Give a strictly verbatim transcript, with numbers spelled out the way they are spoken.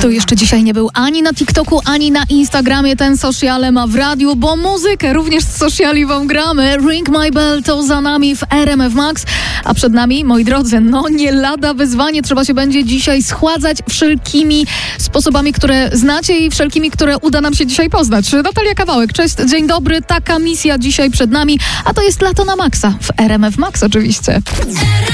Kto jeszcze dzisiaj nie był ani na TikToku, ani na Instagramie, ten sociale ma w radiu, bo muzykę również z sociali wam gramy. Ring My Bell to za nami w R M F Max, a przed nami, moi drodzy, no nie lada wyzwanie. Trzeba się będzie dzisiaj schładzać wszelkimi sposobami, które znacie i wszelkimi, które uda nam się dzisiaj poznać. Natalia Kawałek, cześć, dzień dobry. Taka misja dzisiaj przed nami, a to jest Lato na Maxa w R M F Max oczywiście.